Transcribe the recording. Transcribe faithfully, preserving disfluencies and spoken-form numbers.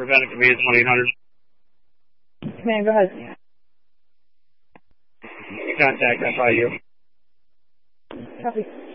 preventative for me is one eight hundred. Man, go ahead. Contact F I U. Copy.